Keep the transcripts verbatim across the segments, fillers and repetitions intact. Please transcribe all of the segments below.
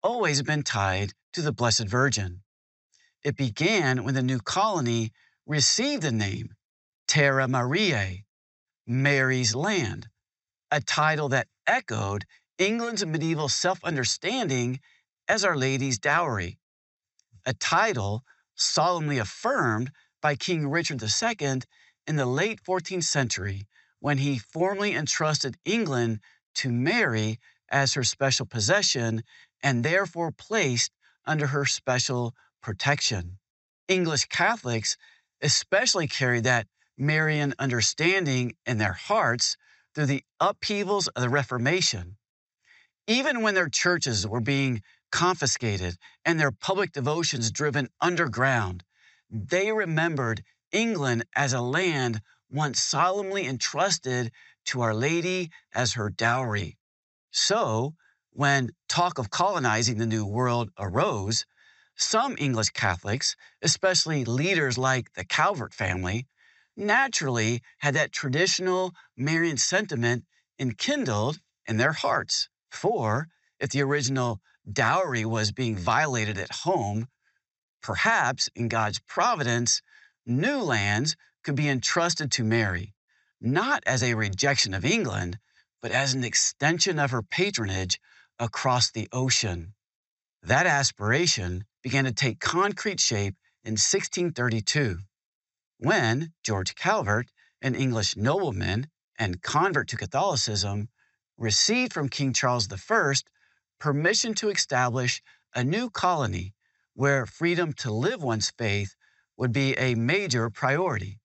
always been tied to the Blessed Virgin. It began when the new colony received the name Terra Mariae, Mary's Land, a title that echoed England's medieval self-understanding as Our Lady's Dowry, a title solemnly affirmed by King Richard the Second in the late fourteenth century when he formally entrusted England to Mary as her special possession and therefore placed under her special protection. English Catholics especially carried that Marian understanding in their hearts through the upheavals of the Reformation. Even when their churches were being confiscated and their public devotions driven underground, they remembered England as a land once solemnly entrusted to Our Lady as her dowry. So, when talk of colonizing the New World arose, some English Catholics, especially leaders like the Calvert family, naturally had that traditional Marian sentiment enkindled in their hearts. For if the original dowry was being violated at home, perhaps in God's providence, new lands could be entrusted to Mary, not as a rejection of England, but as an extension of her patronage across the ocean. That aspiration began to take concrete shape in sixteen thirty-two, when George Calvert, an English nobleman and convert to Catholicism, received from King Charles the First permission to establish a new colony where freedom to live one's faith would be a major priority.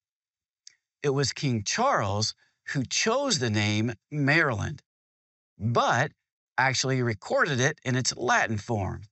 It was King Charles who chose the name Maryland, but actually recorded it in its Latin form,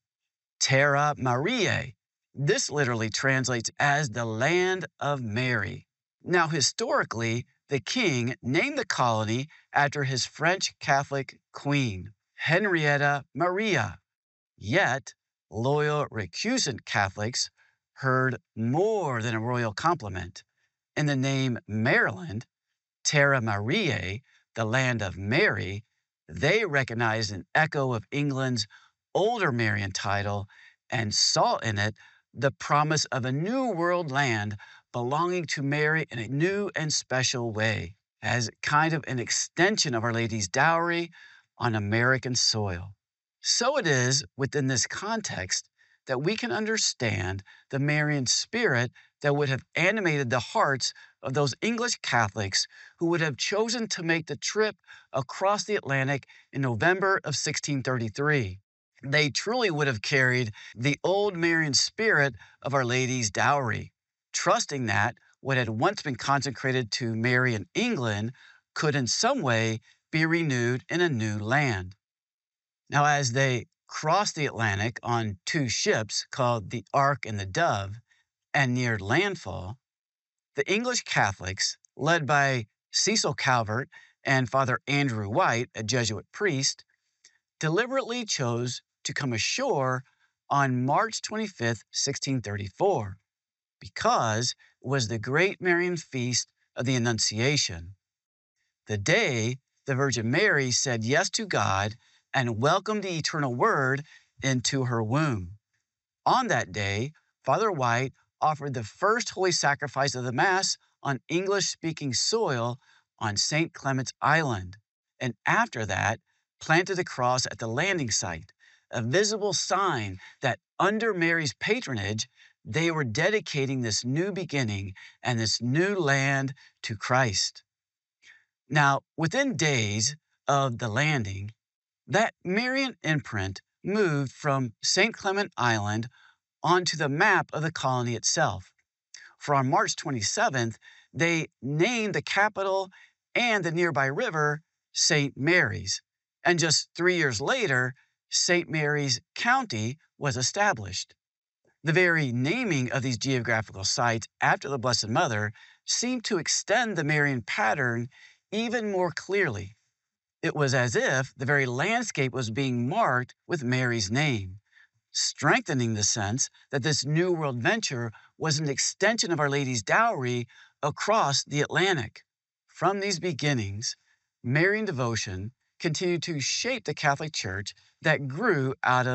Terra Mariae. This literally translates as the Land of Mary. Now, historically, the king named the colony after his French Catholic queen, Henrietta Maria. Yet, loyal recusant Catholics heard more than a royal compliment. In the name Maryland, Terra Mariae, the Land of Mary, they recognized an echo of England's older Marian title and saw in it the promise of a new world land belonging to Mary in a new and special way, as kind of an extension of Our Lady's dowry on American soil. So it is within this context that we can understand the Marian spirit that would have animated the hearts of those English Catholics who would have chosen to make the trip across the Atlantic in November of sixteen thirty-three. They truly would have carried the old Marian spirit of Our Lady's dowry, trusting that what had once been consecrated to Mary in England could in some way be renewed in a new land. Now, as they crossed the Atlantic on two ships called the Ark and the Dove and neared landfall, the English Catholics, led by Cecil Calvert and Father Andrew White, a Jesuit priest, deliberately chose to come ashore on March twenty-fifth, sixteen thirty-four, because it was the great Marian feast of the Annunciation, the day the Virgin Mary said yes to God and welcomed the eternal Word into her womb. On that day, Father White offered the first holy sacrifice of the Mass on English-speaking soil on Saint Clement's Island, and after that, planted the cross at the landing site, a visible sign that under Mary's patronage, they were dedicating this new beginning and this new land to Christ. Now, within days of the landing, that Marian imprint moved from Saint Clement Island onto the map of the colony itself. For on March twenty-seventh, they named the capital and the nearby river Saint Mary's. And just three years later, Saint Mary's County was established. The very naming of these geographical sites after the Blessed Mother seemed to extend the Marian pattern even more clearly. It was as if the very landscape was being marked with Mary's name, strengthening the sense that this New World venture was an extension of Our Lady's dowry across the Atlantic. From these beginnings, Marian devotion continued to shape the Catholic Church that grew out of